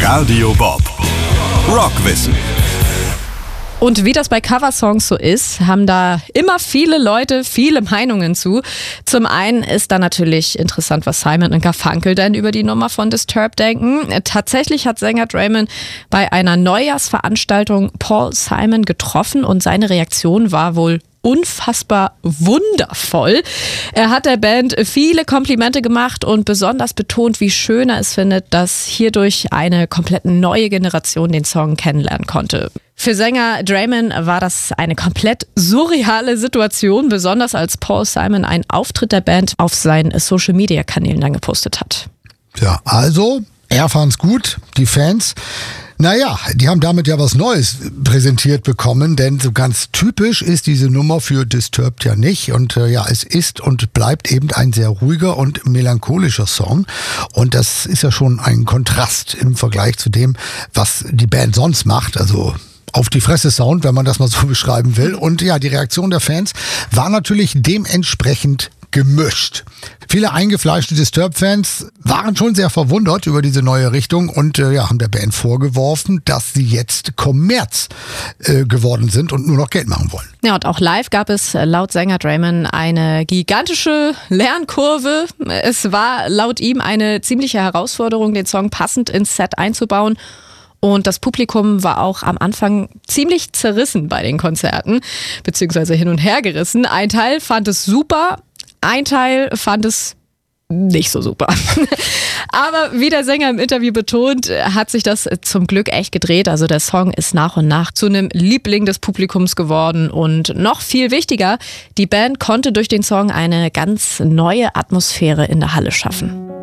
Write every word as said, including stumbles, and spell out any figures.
Radio Bob. Rockwissen. Und wie das bei Coversongs so ist, haben da immer viele Leute viele Meinungen zu. Zum einen ist da natürlich interessant, was Simon und Garfunkel denn über die Nummer von Disturbed denken. Tatsächlich hat Sänger Draiman bei einer Neujahrsveranstaltung Paul Simon getroffen und seine Reaktion war wohl unfassbar wundervoll. Er hat der Band viele Komplimente gemacht und besonders betont, wie schön er es findet, dass hierdurch eine komplett neue Generation den Song kennenlernen konnte. Für Sänger Draiman war das eine komplett surreale Situation, besonders als Paul Simon einen Auftritt der Band auf seinen Social-Media-Kanälen dann gepostet hat. Ja, also, er fand's gut, die Fans. Naja, die haben damit ja was Neues präsentiert bekommen, denn so ganz typisch ist diese Nummer für Disturbed ja nicht. Und äh, ja, es ist und bleibt eben ein sehr ruhiger und melancholischer Song. Und das ist ja schon ein Kontrast im Vergleich zu dem, was die Band sonst macht. Also auf die Fresse Sound, wenn man das mal so beschreiben will. Und ja, die Reaktion der Fans war natürlich dementsprechend gemischt. Viele eingefleischte Disturbed-Fans waren schon sehr verwundert über diese neue Richtung und äh, ja, haben der Band vorgeworfen, dass sie jetzt Kommerz äh, geworden sind und nur noch Geld machen wollen. Ja, und auch live gab es laut Sänger Draiman eine gigantische Lernkurve. Es war laut ihm eine ziemliche Herausforderung, den Song passend ins Set einzubauen. Und das Publikum war auch am Anfang ziemlich zerrissen bei den Konzerten, beziehungsweise hin und her gerissen. Ein Teil fand es super, ein Teil fand es nicht so super. Aber wie der Sänger im Interview betont, hat sich das zum Glück echt gedreht. Also der Song ist nach und nach zu einem Liebling des Publikums geworden. Und noch viel wichtiger, die Band konnte durch den Song eine ganz neue Atmosphäre in der Halle schaffen.